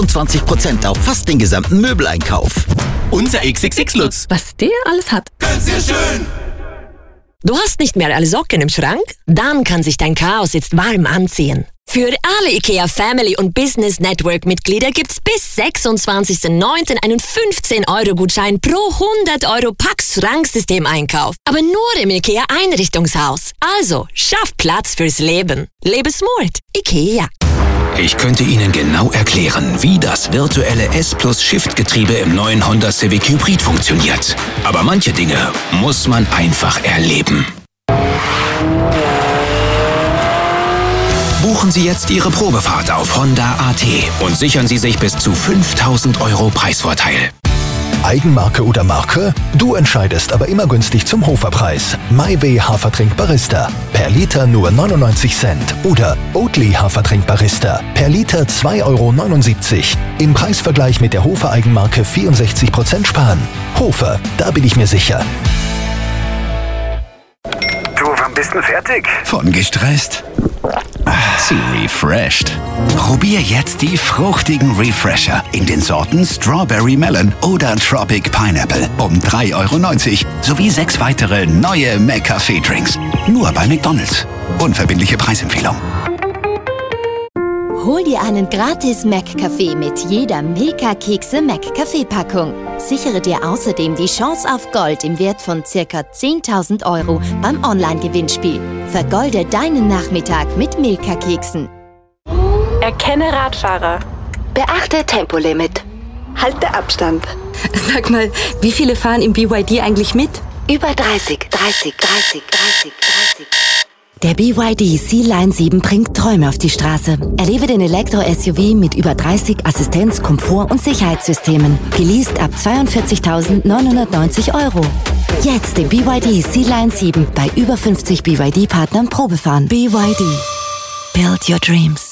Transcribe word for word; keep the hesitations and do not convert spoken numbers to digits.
fünfundzwanzig Prozent auf fast den gesamten Möbeleinkauf. Unser X X X-Lutz. Was der alles hat. Ganz sehr schön. Du hast nicht mehr alle Socken im Schrank? Dann kann sich dein Chaos jetzt warm anziehen. Für alle IKEA Family und Business Network Mitglieder gibt's bis sechsundzwanzigsten neunten einen fünfzehn Euro Gutschein pro hundert Euro Pax-Schranksystem-Einkauf. Aber nur im IKEA Einrichtungshaus. Also, schaff Platz fürs Leben. Lebe smart. IKEA. Ich könnte Ihnen genau erklären, wie das virtuelle S-Plus-Shift-Getriebe im neuen Honda Civic Hybrid funktioniert. Aber manche Dinge muss man einfach erleben. Buchen Sie jetzt Ihre Probefahrt auf Honda punkt a t und sichern Sie sich bis zu fünftausend Euro Preisvorteil. Eigenmarke oder Marke? Du entscheidest, aber immer günstig zum Hoferpreis. MyWay Hafertrink Barista. Per Liter nur neunundneunzig Cent. Oder Oatly Hafertrink Barista. Per Liter zwei Euro neunundsiebzig. Im Preisvergleich mit der Hofer Eigenmarke vierundsechzig Prozent sparen. Hofer, da bin ich mir sicher. Du, wann bist du fertig? Von gestresst zu refreshed. Probier jetzt die fruchtigen Refresher in den Sorten Strawberry Melon oder Tropic Pineapple um drei Euro neunzig sowie sechs weitere neue McCafé-Drinks. Nur bei McDonald's. Unverbindliche Preisempfehlung. Hol dir einen gratis McCafé mit jeder Milka-Kekse-McCafé-Packung. Sichere dir außerdem die Chance auf Gold im Wert von ca. zehntausend Euro beim Online-Gewinnspiel. Vergolde deinen Nachmittag mit Milka-Keksen. Erkenne Radfahrer. Beachte Tempolimit. Halte Abstand. Sag mal, wie viele fahren im B Y D eigentlich mit? Über dreißig, dreißig, dreißig, dreißig, dreißig. Der B Y D C-Line sieben bringt Träume auf die Straße. Erlebe den Elektro-S U V mit über dreißig Assistenz-, Komfort- und Sicherheitssystemen. Geleast ab zweiundvierzigtausendneunhundertneunzig Euro. Jetzt den B Y D C-Line sieben bei über fünfzig B Y D-Partnern Probefahren. B Y D. Build your dreams.